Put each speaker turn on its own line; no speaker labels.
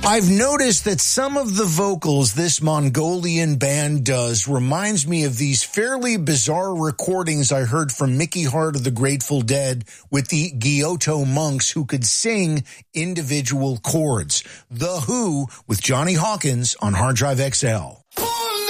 I've noticed that some of the vocals this Mongolian band does reminds me of these fairly bizarre recordings I heard from Mickey Hart of the Grateful Dead with the Giotto monks who could sing individual chords. The Who with Johnny Hawkins on Hard Drive XL.